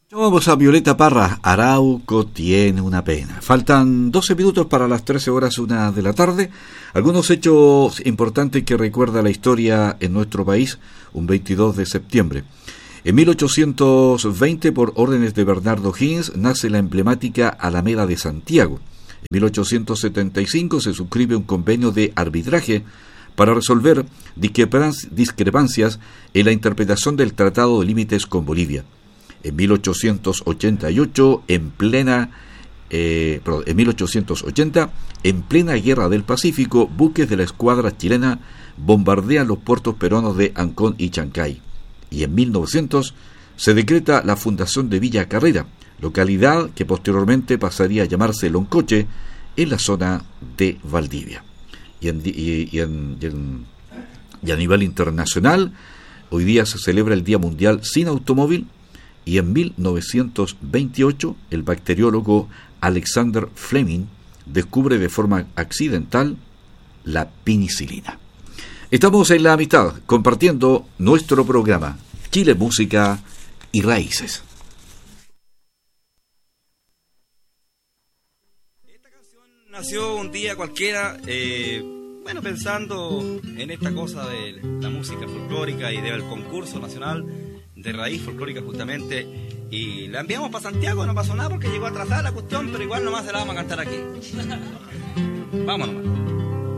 Vamos a Violeta Parra, Arauco tiene una pena. Faltan 12 minutos para las 13 horas 1 de la tarde. Algunos hechos importantes que recuerda la historia en nuestro país, un 22 de septiembre. En 1820, por órdenes de Bernardo Higgins, nace la emblemática Alameda de Santiago. En 1875 se suscribe un convenio de arbitraje para resolver discrepancias en la interpretación del Tratado de Límites con Bolivia. En 1888, en 1880, en plena Guerra del Pacífico, buques de la escuadra chilena bombardean los puertos peruanos de Ancón y Chancay. Y en 1900 se decreta la fundación de Villa Carrera, localidad que posteriormente pasaría a llamarse Loncoche, en la zona de Valdivia. Y a nivel internacional, hoy día se celebra el Día Mundial sin Automóvil. Y en 1928 el bacteriólogo Alexander Fleming descubre de forma accidental la penicilina. Estamos en la mitad compartiendo nuestro programa Chile, Música y Raíces. Esta canción nació un día cualquiera, pensando en esta cosa de la música folclórica y del concurso nacional de raíz folclórica justamente, y la enviamos para Santiago. No pasó nada porque llegó atrasada la cuestión, pero igual nomás se la vamos a cantar aquí. Vámonos.